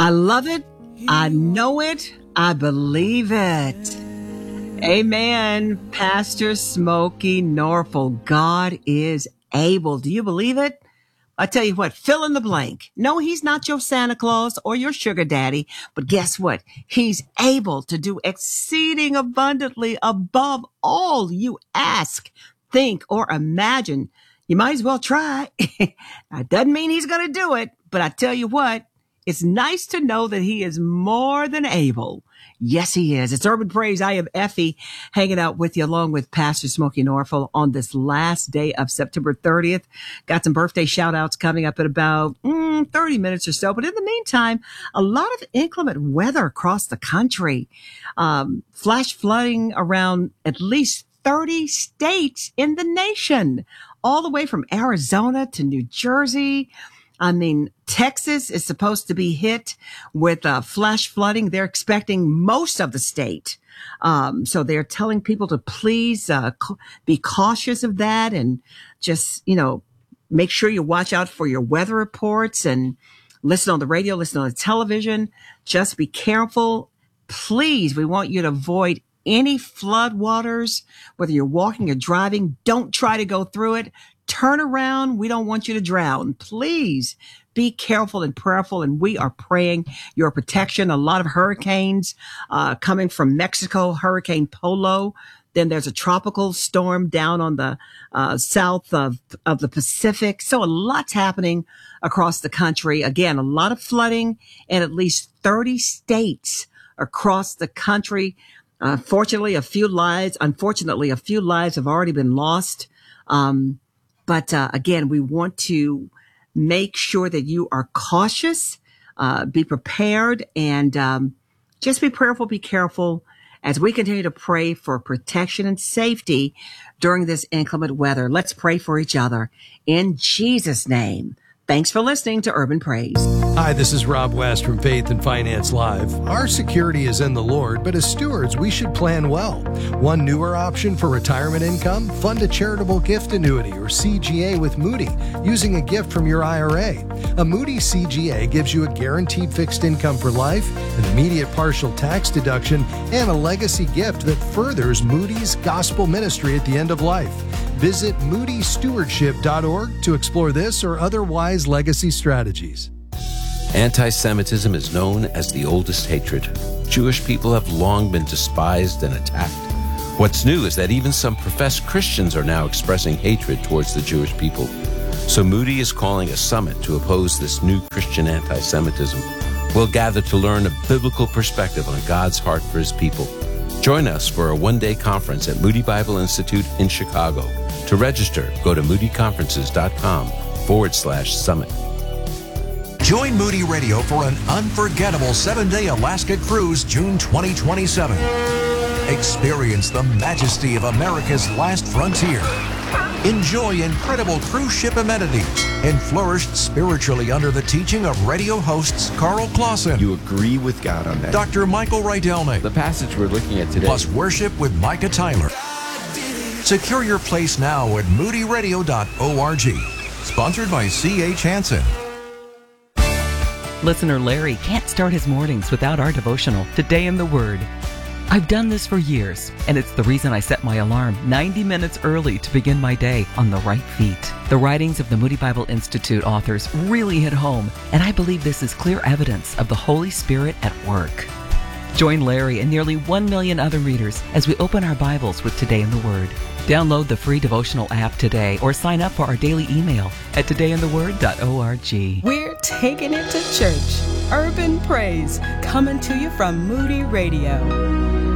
I love it. I know it. I believe it. Amen. Pastor Smokey Norfolk. God is able. Do you believe it? I tell you what, fill in the blank. No, he's not your Santa Claus or your sugar daddy, but guess what? He's able to do exceeding abundantly above all you ask, think, or imagine. You might as well try. That doesn't mean he's going to do it, but I tell you what, it's nice to know that he is more than able. Yes, he is. It's Urban Praise. I am Effie, hanging out with you along with Pastor Smokey Norfolk on this last day of September 30th. Got some birthday shout outs coming up in about 30 minutes or so. But in the meantime, a lot of inclement weather across the country. Flash flooding around at least 30 states in the nation, all the way from Arizona to New Jersey. I mean, Texas is supposed to be hit with flash flooding. They're expecting most of the state. So they're telling people to please be cautious of that and just, make sure you watch out for your weather reports and listen on the radio, listen on the television. Just be careful. Please, we want you to avoid any flood waters, whether you're walking or driving. Don't try to go through it. Turn around. We don't want you to drown. Please be careful and prayerful. And we are praying your protection. A lot of hurricanes coming from Mexico, Hurricane Polo. Then there's a tropical storm down on the south of the Pacific. So a lot's happening across the country. Again, a lot of flooding in at least 30 states across the country. Unfortunately, a few lives have already been lost. But again, we want to make sure that you are cautious, be prepared, and just be prayerful, be careful as we continue to pray for protection and safety during this inclement weather. Let's pray for each other in Jesus' name. Thanks for listening to Urban Praise. Hi, this is Rob West from Faith and Finance Live. Our security is in the Lord, but as stewards, we should plan well. One newer option for retirement income: fund a charitable gift annuity or CGA with Moody using a gift from your IRA. A Moody CGA gives you a guaranteed fixed income for life, an immediate partial tax deduction, and a legacy gift that furthers Moody's gospel ministry at the end of life. Visit moodystewardship.org to explore this or other wise legacy strategies. Anti-Semitism is known as the oldest hatred. Jewish people have long been despised and attacked. What's new is that even some professed Christians are now expressing hatred towards the Jewish people. So Moody is calling a summit to oppose this new Christian anti-Semitism. We'll gather to learn a biblical perspective on God's heart for his people. Join us for a one-day conference at Moody Bible Institute in Chicago. To register, go to moodyconferences.com/summit. Join Moody Radio for an unforgettable 7-day Alaska cruise, June 2027. Experience the majesty of America's last frontier. Enjoy incredible cruise ship amenities and flourish spiritually under the teaching of radio hosts Carl Clausen. You agree with God on that. Dr. Michael Rydelny. The passage we're looking at today. Plus worship with Micah Tyler. Secure your place now at moodyradio.org. Sponsored by C.H. Hansen. Listener Larry can't start his mornings without our devotional, Today in the Word. I've done this for years, and it's the reason I set my alarm 90 minutes early to begin my day on the right feet. The writings of the Moody Bible Institute authors really hit home, and I believe this is clear evidence of the Holy Spirit at work. Join Larry and nearly 1 million other readers as we open our Bibles with Today in the Word. Download the free devotional app today or sign up for our daily email at todayintheword.org. We're taking it to church. Urban Praise, coming to you from Moody Radio.